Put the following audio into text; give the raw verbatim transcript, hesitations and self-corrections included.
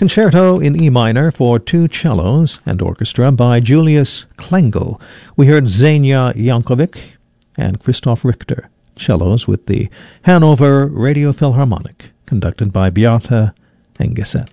Concerto in E minor for two cellos and orchestra by Julius Klengel. We heard Zhenya Yankovic and Christoph Richter, cellos with the Hanover Radio Philharmonic, conducted by Beate Engeset.